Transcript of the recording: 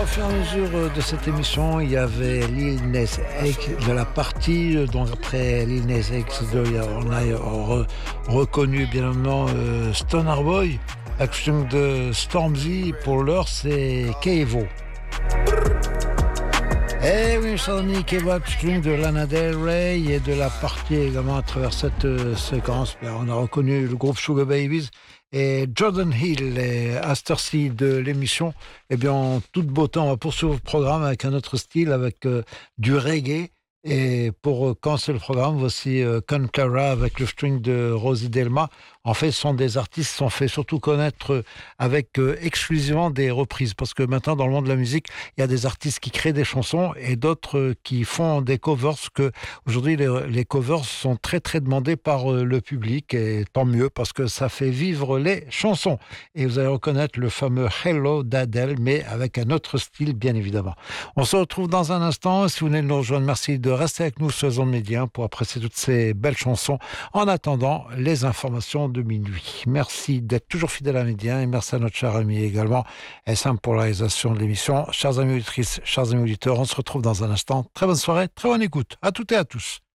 au fur et à mesure de cette émission, il y avait Lil Nas X de la partie. Donc après Lil Nas X, on a reconnu bien évidemment Stoner Boy, action de Stormzy. Pour l'heure, c'est Kevo. Eh oui, chers amis, Kevo Upstream de Lana Del Rey et de la partie également à travers cette séquence. On a reconnu le groupe Sugar Babies et Jordan Hill. Et à cette heure-ci de l'émission, eh bien, en toute beauté, on va poursuivre le programme avec un autre style, avec du reggae. Et pour commencer le programme, voici Con Clara avec le string de Rosie Delma. En fait, ce sont des artistes qui sont fait surtout connaître avec exclusivement des reprises. Parce que maintenant, dans le monde de la musique, il y a des artistes qui créent des chansons et d'autres qui font des covers. Parce que aujourd'hui, les covers sont très, très demandés par le public. Et tant mieux, parce que ça fait vivre les chansons. Et vous allez reconnaître le fameux Hello d'Adèle, mais avec un autre style, bien évidemment. On se retrouve dans un instant. Si vous venez de nous rejoindre, merci de rester avec nous sur les ondes médias pour apprécier toutes ces belles chansons. En attendant, les informations de minuit. Merci d'être toujours fidèle à Média et merci à notre cher ami également, SM pour la réalisation de l'émission. Chers amis auditrices, chers amis auditeurs, on se retrouve dans un instant. Très bonne soirée, très bonne écoute. À toutes et à tous.